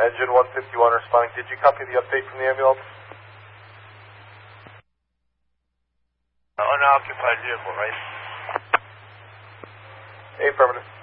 Engine 151 responding. Did you copy the update from the ambulance? Unoccupied vehicle, right? Affirmative.